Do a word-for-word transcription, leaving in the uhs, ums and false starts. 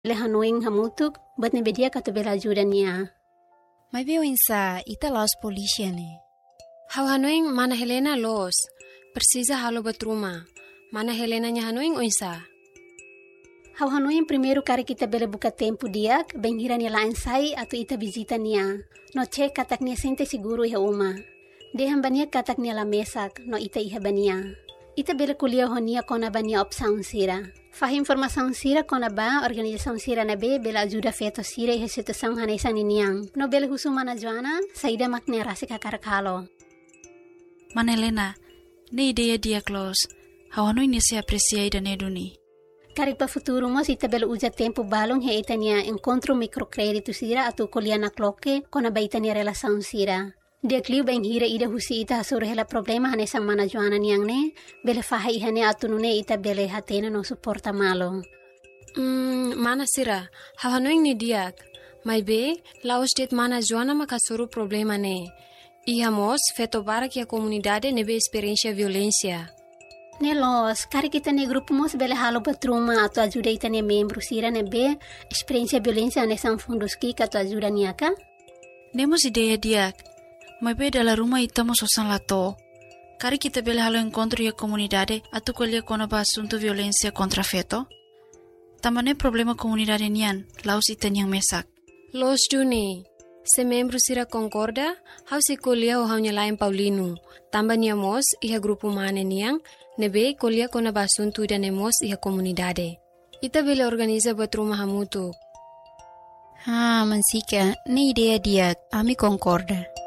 le hanoing hamutuk buat nebedia katu bela ajudannya. Mai beo insa ita laos polisi ne. Hau hanoing mana Helena los. Precisa halo batruma. Mana Helena nya hanoing o insa. Hau hanoing primeiro kari kita bela buka tempo diak bem hira ni lain sai atau ita visita nia. No cek katak nia sente seguro iha uma. Dehan bania katak nia la mesak no ita iha bania. Ita bela kuliah honia kona bania opsaun sira. Fahim informação sira kona ba organização sira na be bela ajuda feto sira iha situação hanesan iniang. No bela husu mana joana saida makne rasi kakarakalo. Mana Helena, ne ideia dia close. Hau hanoing ni se apreciai dan eduni. Kari pa futuro mo si tabela uja tempo balong he itania encontro microcredito sira atau kuliah na kloke kona ba itania relação sira. Dia kliu bang hira ida husi ita hasur hela problema hane sang mana joana niang ne bele faha ihane atunune ita bele hatena no suporta malo. Hmm, mana sira, hau hanoing ni diak. Mai be, lao state mana joana makasuru problema ne. Ihamos feto barak ya comunidade nebe experiência violência. Nelos, kari kita ne grupo mos bele halo batruma atau ajuda ita ne membro sira nebe experiência violência ne sang fundos ki atau ajuda niaka. Nemos ideia diak. Mai be dalam rumah ita mo sosan lato. Kari kita bele halo encontro ya comunidade atau kuliah kona ba asunto violência contra feto. Tamane problema comunidade nian, laos ita nyang mesak. Los duni. Se membro sira concorda, hau se kuliah o hau nyalain Paulino. Tamba niamos iha grupo mane niang, nebe kuliah kona ba asunto ida nemos iha comunidade. Ita bele organiza buat rumah hamutu. Ha, mansika, ne ideia diak, ami concorda.